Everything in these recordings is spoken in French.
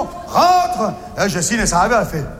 rentre. Là, Jacine, elle s'arrive, elle fait...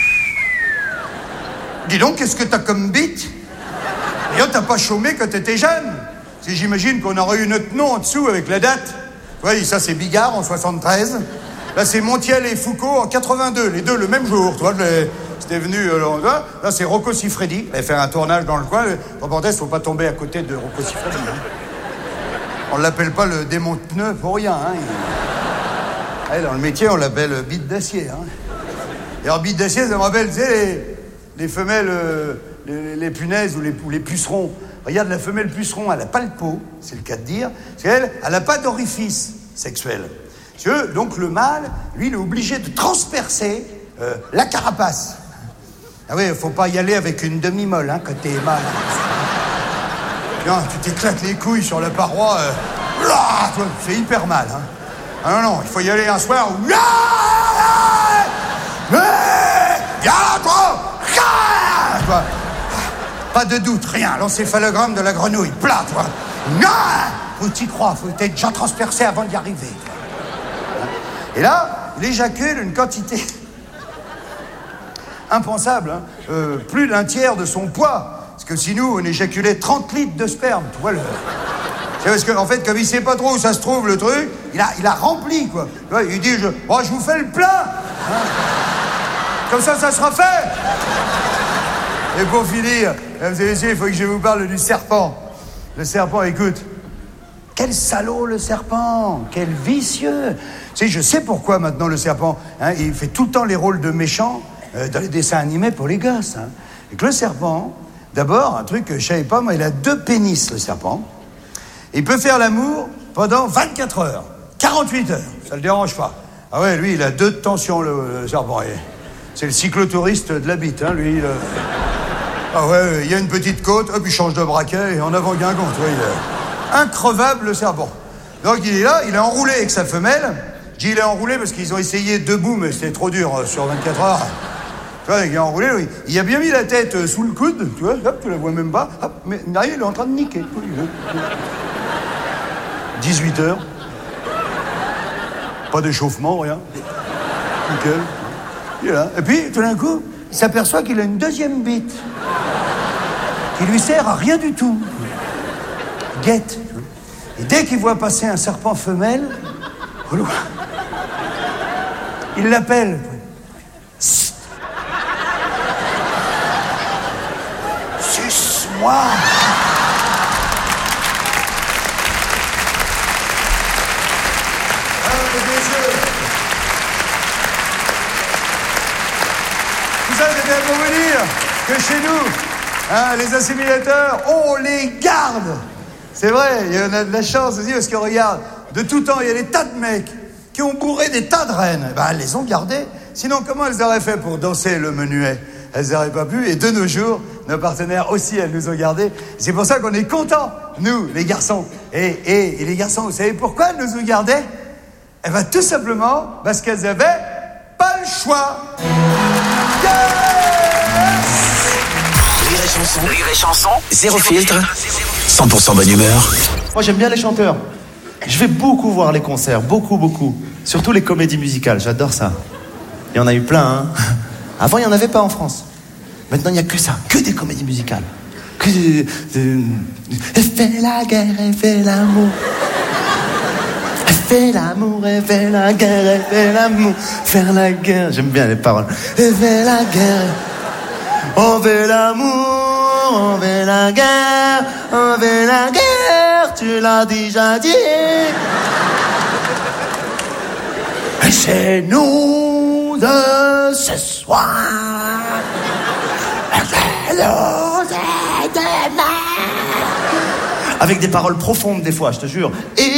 Dis donc, qu'est-ce que t'as comme bite? D'ailleurs, t'as pas chômé quand t'étais jeune. Si j'imagine qu'on aurait eu notre nom en dessous avec la date. Oui, ça c'est Bigard en 73. Là, c'est Montiel et Foucault en 82. Les deux le même jour, tu vois. C'était venu... là, c'est Rocco Siffredi. Il avait fait un tournage dans le coin. En parenthèse, faut pas tomber à côté de Rocco Siffredi. Hein. On l'appelle pas le démon de pneus pour rien. Hein. Dans le métier, on l'appelle bite d'acier. Hein. Et en bite d'acier, ça me rappelle, tu sais, les femelles, les punaises ou les pucerons. Regarde, la femelle puceron, elle n'a pas le pot, c'est le cas de dire, parce qu'elle n'a pas d'orifice sexuel. Donc le mâle, lui, il est obligé de transpercer la carapace. Ah oui, il ne faut pas y aller avec une demi-molle hein, quand t'es mâle. Non, tu t'éclates les couilles sur la paroi, c'est hyper mal. Hein. Ah non, il faut y aller un soir où... Pas de doute, rien. L'encéphalogramme de la grenouille, plat, toi. Faut t'y croire, faut être déjà transpercé avant d'y arriver. Et là, il éjacule une quantité impensable, hein. Plus d'un tiers de son poids. Parce que si nous, on éjaculait 30 litres de sperme, tu vois, c'est parce qu'en fait, comme il sait pas trop où ça se trouve, le truc, il a rempli, quoi. Il dit, je vous fais le plein. Hein. Comme ça sera fait. Et pour finir, mesdames et messieurs, il faut que je vous parle du serpent. Le serpent, écoute. Quel salaud, le serpent. Quel vicieux. Tu sais, je sais pourquoi maintenant le serpent, hein, il fait tout le temps les rôles de méchant dans les dessins animés pour les gosses. Hein. Et que le serpent, d'abord, un truc que je savais pas, moi, il a 2 pénis, le serpent. Il peut faire l'amour pendant 24 heures, 48 heures. Ça le dérange pas. Ah ouais, lui, il a 2 tensions, le serpent. C'est le cyclotouriste de la bite, hein, lui. Ah ouais, il y a une petite côte, hop, il change de braquet, et en avant Guingamp, tu vois, il est increvable, le serpent. Donc il est là, il est enroulé avec sa femelle. Je dis il est enroulé parce qu'ils ont essayé debout, mais c'était trop dur sur 24 heures. Tu vois, il est enroulé, oui. Il a bien mis la tête sous le coude, tu vois, hop, tu la vois même pas, hop, mais derrière, il est en train de niquer. 18 heures. Pas d'échauffement, rien. Nickel. Il est là. Et puis, tout d'un coup, il s'aperçoit qu'il a une deuxième bite. Qui lui sert à rien du tout. Il guette. Et dès qu'il voit passer un serpent femelle, au loin, il l'appelle. Suce-moi. Tout ça, c'est bien pour vous dire que chez nous, hein, les assimilateurs, on les garde. C'est vrai, il y en a de la chance aussi, parce que regarde, de tout temps, il y a des tas de mecs qui ont bourré des tas de reines. Ben, elles les ont gardées. Sinon, comment elles auraient fait pour danser le menuet? Elles n'auraient pas pu. Et de nos jours, nos partenaires aussi, elles nous ont gardés. C'est pour ça qu'on est contents, nous, les garçons. Et les garçons, vous savez pourquoi elles nous ont gardés? Eh ben, tout simplement parce qu'elles avaient pas le choix. Rire et chanson, zéro filtre, 100% bonne humeur. Moi j'aime bien les chanteurs. Je vais beaucoup voir les concerts, beaucoup. Surtout les comédies musicales, j'adore ça. Il y en a eu plein, hein. Avant il n'y en avait pas en France. Maintenant il n'y a que ça, que des comédies musicales. Fais la guerre et fais l'amour. Fais l'amour et fais la guerre et fais l'amour. Faire la guerre, j'aime bien les paroles. Et fais la guerre. On veut l'amour, on veut la guerre, on veut la guerre, tu l'as déjà dit. Et c'est nous de ce soir. Avec des paroles profondes des fois, je te jure. Et